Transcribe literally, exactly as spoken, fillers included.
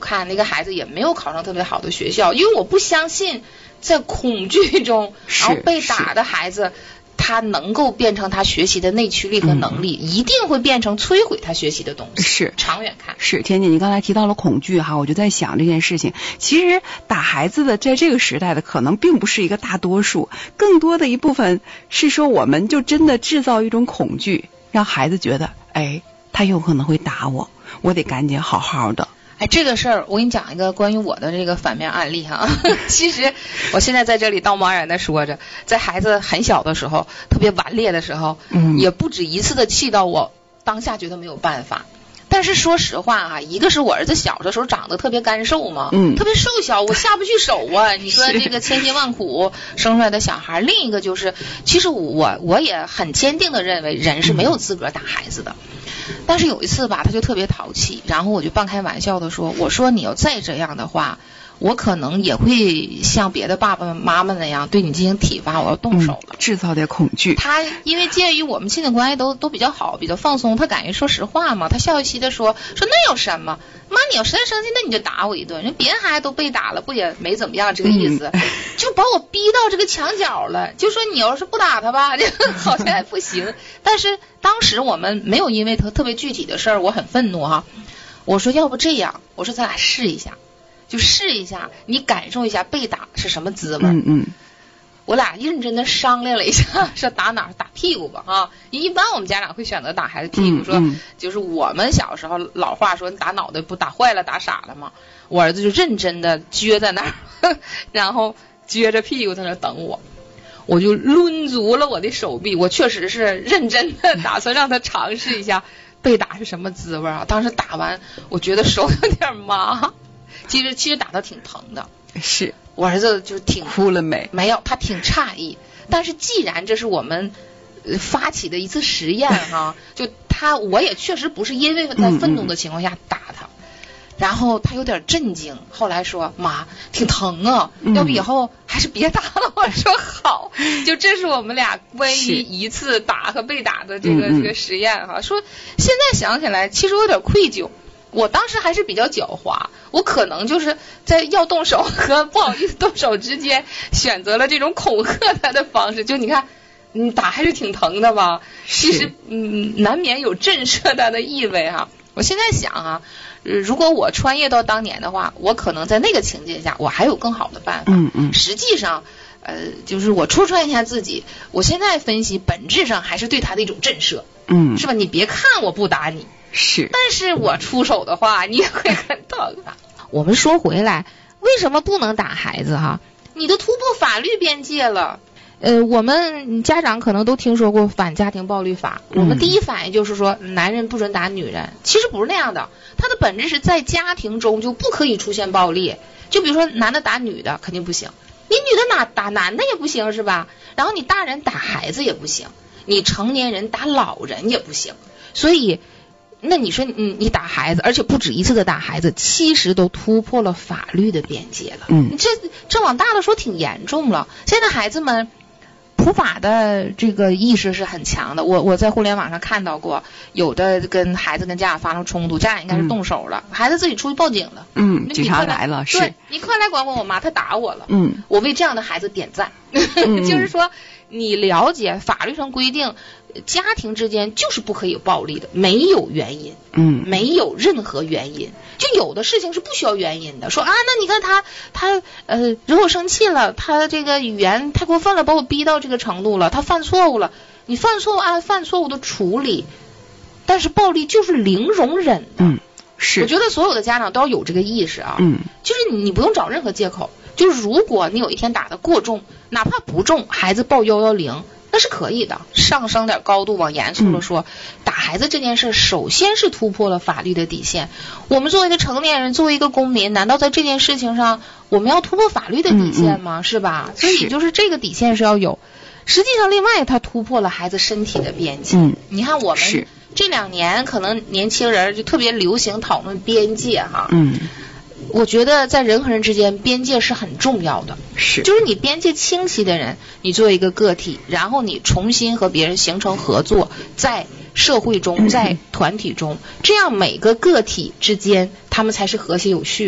看那个孩子也没有考上特别好的学校，因为我不相信在恐惧中然后被打的孩子他能够变成他学习的内驱力和能力、嗯、一定会变成摧毁他学习的东西。 是长远看。 是天姐，你刚才提到了恐惧哈，我就在想这件事情，其实打孩子的在这个时代的可能并不是一个大多数，更多的一部分是说我们就真的制造一种恐惧，让孩子觉得哎他有可能会打我，我得赶紧好好的。 哎，这个事儿我给你讲一个关于我的这个反面案例哈。其实我现在在这里道茫然的说着，在孩子很小的时候，特别顽劣的时候，嗯，也不止一次的气到我当下觉得没有办法。但是说实话啊，一个是我儿子小的时候长得特别干瘦嘛，嗯，特别瘦小，我下不去手啊。你说这个千辛万苦生出来的小孩，另一个就是，其实我我也很坚定的认为，人是没有资格打孩子的。但是有一次吧，他就特别淘气，然后我就半开玩笑的说，我说你要再这样的话，我可能也会像别的爸爸妈妈那样对你进行体罚，我要动手了、嗯、 制造点恐惧。 他因为鉴于我们亲子关系都都比较好，比较放松，他敢于说实话嘛，他笑嘻嘻的说说那有什么，妈你要实在生气那你就打我一顿，人别人孩子都被打了不也没怎么样这个意思、嗯、就把我逼到这个墙角了，就说你要是不打他吧这好像还不行。但是当时我们没有因为他特别具体的事儿我很愤怒哈，我说要不这样，我说咱俩试一下，就试一下，你感受一下被打是什么滋味。嗯嗯，我俩认真的商量了一下，说打哪儿？打屁股吧啊！一般我们家长会选择打孩子屁股，说、嗯嗯、就是我们小时候老话说，你打脑袋不打坏了，打傻了嘛。我儿子就认真的撅在那儿，然后撅着屁股在那等我。我就抡足了我的手臂，我确实是认真的打算让他尝试一下被打是什么滋味啊！当时打完，我觉得手有点麻。其实其实打得挺疼的， 是我儿子就挺哭了没？ 没有，他挺诧异。但是既然这是我们发起的一次实验哈，就他我也确实不是因为在愤怒的情况下打他，嗯嗯然后他有点震惊，后来说妈挺疼啊，要不以后还是别打了。我说好，就这是我们俩关于一次打和被打的这个这个实验哈。说现在想起来，其实我有点愧疚。我当时还是比较狡猾，我可能就是在要动手和不好意思动手之间选择了这种恐吓他的方式。就你看，你打还是挺疼的吧？其实嗯，难免有震慑他的意味哈。我现在想啊，如果我穿越到当年的话，我可能在那个情境下，我还有更好的办法。嗯嗯。实际上，呃，就是我戳穿一下自己，我现在分析，本质上还是对他的一种震慑。嗯，是吧？你别看我不打你。 是， 但是我出手的话，你也会很疼的。我们说回来，为什么不能打孩子哈？你都突破法律边界了。呃，我们家长可能都听说过反家庭暴力法。我们第一反应就是说，男人不准打女人。其实不是那样的，它的本质是在家庭中就不可以出现暴力。就比如说，男的打女的肯定不行，你女的打打男的也不行，是吧？然后你大人打孩子也不行，你成年人打老人也不行。所以。那你说你你打孩子，而且不止一次的打孩子，其实都突破了法律的边界了。嗯，这这往大了说挺严重了。现在孩子们普法的这个意识是很强的。我我在互联网上看到过，有的跟孩子跟家长发生冲突，家长应该是动手了，嗯、孩子自己出去报警了。 嗯，警察来了， 是你快来管管我妈，她打我了。嗯，我为这样的孩子点赞。嗯、就是说，你了解法律上规定。家庭之间就是不可以有暴力的，没有原因，嗯，没有任何原因，就有的事情是不需要原因的。说啊，那你看他他呃惹我生气了，他这个语言太过分了，把我逼到这个程度了，他犯错误了，你犯错误按犯错误的处理，但是暴力就是零容忍的。嗯，是，我觉得所有的家长都要有这个意识啊，嗯，就是你不用找任何借口，就是如果你有一天打得过重，哪怕不重，孩子报幺幺零。那是可以的，上升点高度往严肃了说，嗯、打孩子这件事首先是突破了法律的底线。我们作为一个成年人，作为一个公民，难道在这件事情上我们要突破法律的底线吗？嗯嗯是吧？所以就是这个底线是要有。实际上，另外他突破了孩子身体的边界。嗯，你看我们这两年可能年轻人就特别流行讨论边界哈。嗯。我觉得在人和人之间边界是很重要的，是，就是你边界清晰的人，你作为一个个体，然后你重新和别人形成合作，在社会中，在团体中，这样每个个体之间他们才是和谐有序。